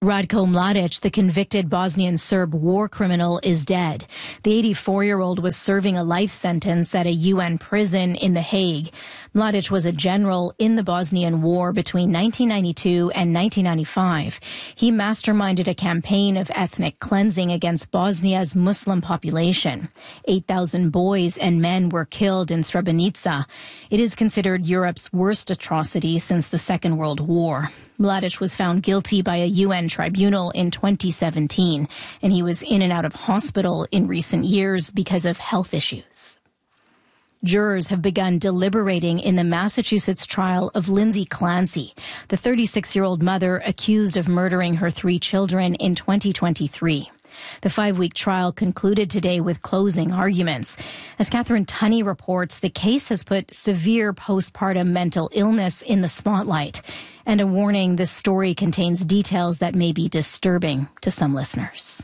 Radko Mladic, the convicted Bosnian Serb war criminal, is dead. The 84-year-old was serving a life sentence at a UN prison in The Hague. Mladic was a general in the Bosnian War between 1992 and 1995. He masterminded a campaign of ethnic cleansing against Bosnia's Muslim population. 8,000 boys and men were killed in Srebrenica. It is considered Europe's worst atrocity since the Second World War. Mladic was found guilty by a UN tribunal in 2017, and he was in and out of hospital in recent years because of health issues. Jurors have begun deliberating in the Massachusetts trial of Lindsay Clancy, the 36-year-old mother accused of murdering her 3 children in 2023. The 5-week trial concluded today with closing arguments. As Catherine Tunney reports, the case has put severe postpartum mental illness in the spotlight. And a warning, this story contains details that may be disturbing to some listeners.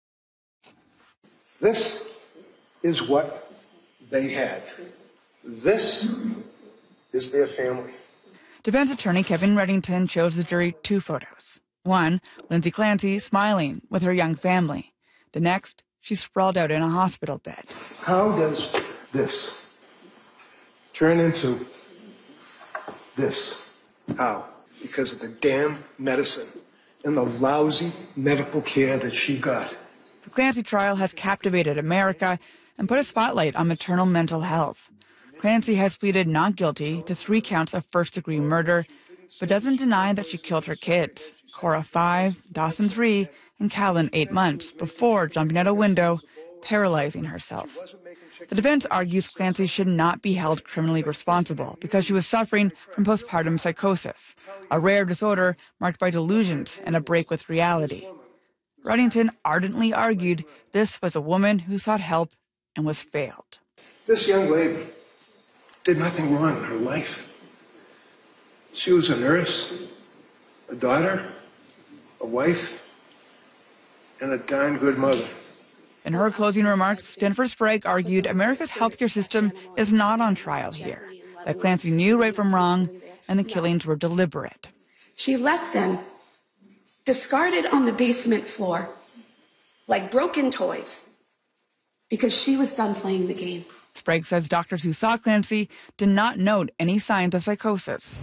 This is what they had. This is their family. Defense attorney Kevin Reddington shows the jury 2 photos. One, Lindsay Clancy smiling with her young family. The next, she's sprawled out in a hospital bed. How does this turn into this? How? Because of the damn medicine and the lousy medical care that she got. The Clancy trial has captivated America and put a spotlight on maternal mental health. Clancy has pleaded not guilty to 3 counts of first-degree murder, but doesn't deny that she killed her kids, Cora 5, Dawson 3, and Callan 8 months, before jumping out a window, paralyzing herself. The defense argues Clancy should not be held criminally responsible because she was suffering from postpartum psychosis, a rare disorder marked by delusions and a break with reality. Reddington ardently argued this was a woman who sought help and was failed. This young lady did nothing wrong in her life. She was a nurse, a daughter, a wife, and a darn good mother. In her closing remarks, Jennifer Sprague argued America's healthcare system is not on trial here, that Clancy knew right from wrong, and the killings were deliberate. She left them discarded on the basement floor like broken toys because she was done playing the game. Sprague says doctors who saw Clancy did not note any signs of psychosis.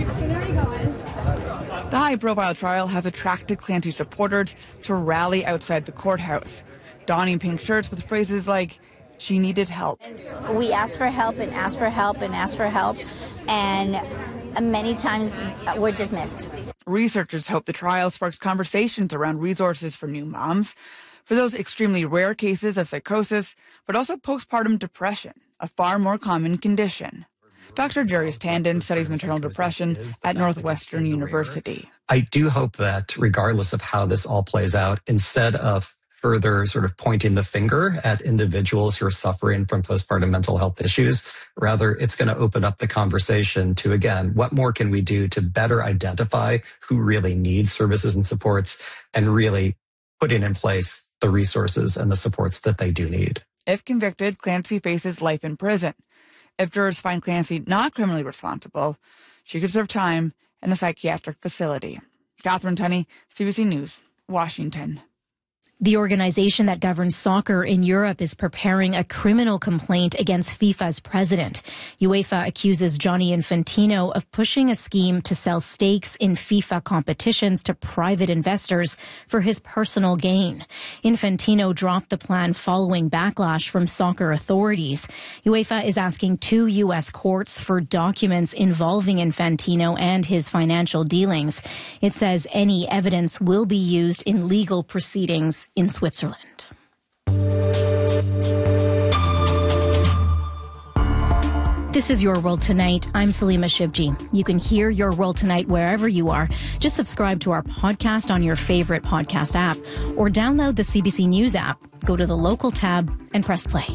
The high-profile trial has attracted Clancy supporters to rally outside the courthouse, donning pink shirts with phrases like, "She needed help." We asked for help and asked for help and asked for help, and many times we're dismissed. Researchers hope the trial sparks conversations around resources for new moms, for those extremely rare cases of psychosis, but also postpartum depression, a far more common condition. Dr. Jarius Tandon studies maternal depression at Northwestern University. I do hope that regardless of how this all plays out, instead of further sort of pointing the finger at individuals who are suffering from postpartum mental health issues, rather it's going to open up the conversation to, again, what more can we do to better identify who really needs services and supports and really putting in place the resources and the supports that they do need. If convicted, Clancy faces life in prison. If jurors find Clancy not criminally responsible, she could serve time in a psychiatric facility. Catherine Tunney, CBC News, Washington. The organization that governs soccer in Europe is preparing a criminal complaint against FIFA's president. UEFA accuses Gianni Infantino of pushing a scheme to sell stakes in FIFA competitions to private investors for his personal gain. Infantino dropped the plan following backlash from soccer authorities. UEFA is asking 2 U.S. courts for documents involving Infantino and his financial dealings. It says any evidence will be used in legal proceedings in Switzerland. This is Your World Tonight. I'm Salima Shivji. You can hear Your World Tonight wherever you are. Just subscribe to our podcast on your favorite podcast app or download the CBC News app. Go to the local tab and press play.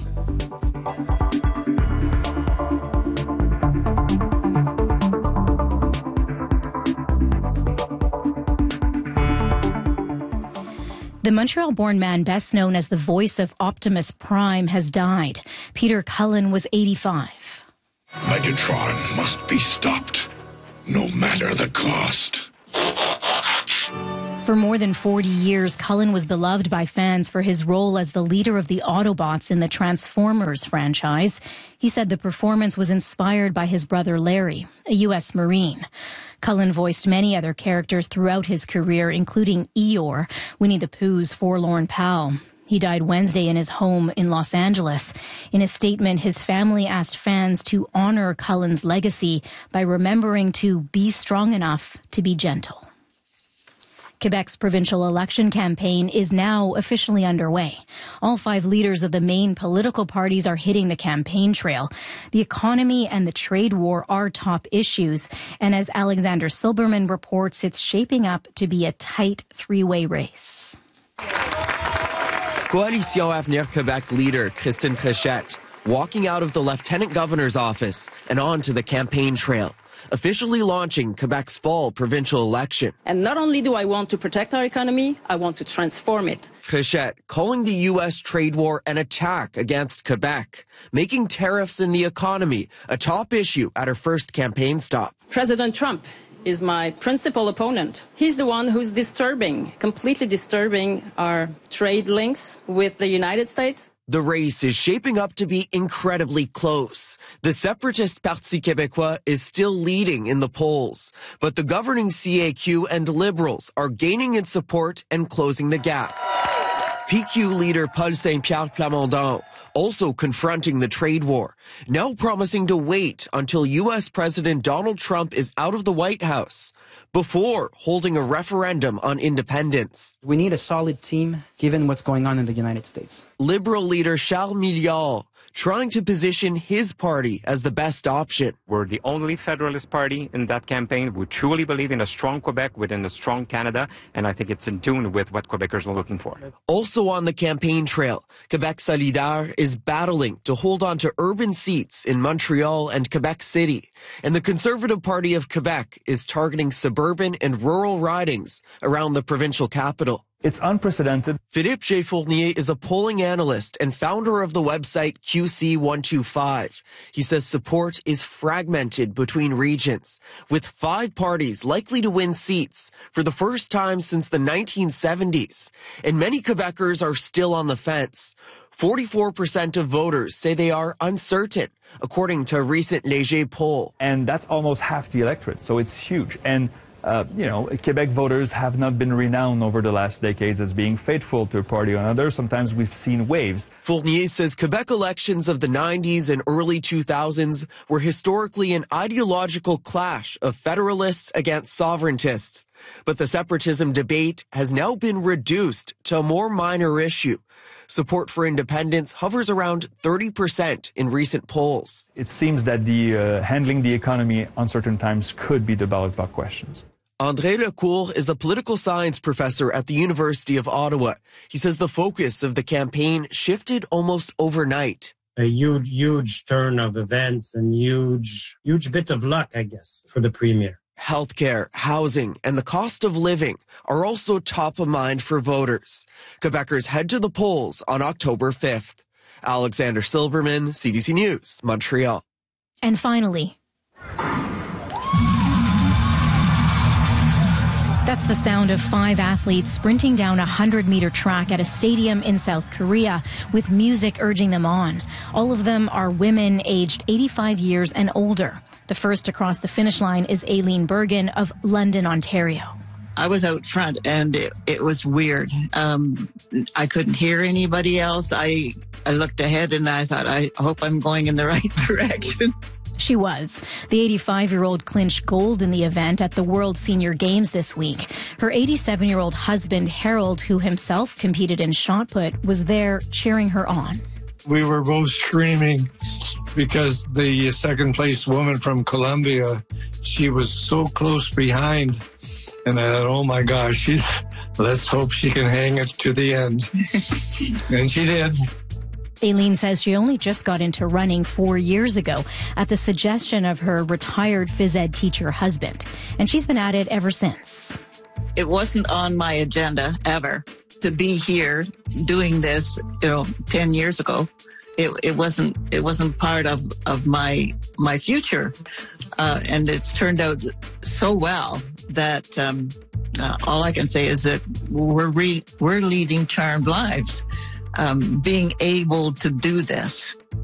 The Montreal-born man best known as the voice of Optimus Prime has died. Peter Cullen was 85. Megatron must be stopped, no matter the cost. For more than 40 years, Cullen was beloved by fans for his role as the leader of the Autobots in the Transformers franchise. He said the performance was inspired by his brother Larry, a U.S. Marine. Cullen voiced many other characters throughout his career, including Eeyore, Winnie the Pooh's forlorn pal. He died Wednesday in his home in Los Angeles. In a statement, his family asked fans to honor Cullen's legacy by remembering to be strong enough to be gentle. Quebec's provincial election campaign is now officially underway. All 5 leaders of the main political parties are hitting the campaign trail. The economy and the trade war are top issues. And as Alexander Silberman reports, it's shaping up to be a tight 3-way race. Coalition Avenir Quebec leader Christine Fréchette walking out of the lieutenant governor's office and onto the campaign trail, officially launching Quebec's fall provincial election. And not only do I want to protect our economy, I want to transform it. Fréchette calling the U.S. trade war an attack against Quebec, making tariffs in the economy a top issue at her first campaign stop. President Trump is my principal opponent. He's the one who's completely disturbing our trade links with the United States. The race is shaping up to be incredibly close. The separatist Parti Québécois is still leading in the polls, but the governing CAQ and Liberals are gaining in support and closing the gap. PQ leader Paul Saint-Pierre Plamondon also confronting the trade war, now promising to wait until U.S. President Donald Trump is out of the White House before holding a referendum on independence. We need a solid team, given what's going on in the United States. Liberal leader Charles Milliard trying to position his party as the best option. We're the only Federalist party in that campaign. We truly believe in a strong Quebec within a strong Canada, and I think it's in tune with what Quebecers are looking for. Also on the campaign trail, Quebec Solidaire is battling to hold on to urban seats in Montreal and Quebec City, and the Conservative Party of Quebec is targeting suburban and rural ridings around the provincial capital. It's unprecedented. Philippe J. Fournier is a polling analyst and founder of the website QC125. He says support is fragmented between regions, with 5 parties likely to win seats for the first time since the 1970s. And many Quebecers are still on the fence. 44% of voters say they are uncertain, according to a recent Léger poll. And that's almost half the electorate, so it's huge. And Quebec voters have not been renowned over the last decades as being faithful to a party or another. Sometimes we've seen waves. Fournier says Quebec elections of the 90s and early 2000s were historically an ideological clash of federalists against sovereigntists. But the separatism debate has now been reduced to a more minor issue. Support for independence hovers around 30% in recent polls. It seems that the handling the economy uncertain times could be the ballot box questions. André Lecourt is a political science professor at the University of Ottawa. He says the focus of the campaign shifted almost overnight. A huge turn of events and huge bit of luck, I guess, for the premier. Healthcare, housing, and the cost of living are also top of mind for voters. Quebecers head to the polls on October 5th. Alexander Silberman, CBC News, Montreal. And finally, that's the sound of 5 athletes sprinting down a 100-meter track at a stadium in South Korea with music urging them on. All of them are women aged 85 years and older. The first to cross the finish line is Aileen Bergen of London, Ontario. I was out front and it was weird. I couldn't hear anybody else. I looked ahead and I thought, I hope I'm going in the right direction. She was. The 85-year-old clinched gold in the event at the World Senior Games this week. Her 87-year-old husband, Harold, who himself competed in shot put, was there cheering her on. We were both screaming because the second-place woman from Colombia, she was so close behind. And I thought, oh, my gosh, let's hope she can hang it to the end. And she did. Aileen says she only just got into running 4 years ago at the suggestion of her retired phys ed teacher husband. And she's been at it ever since. It wasn't on my agenda ever to be here doing this, 10 years ago. It wasn't part of my future. And it's turned out so well that all I can say is that we're leading charmed lives, being able to do this.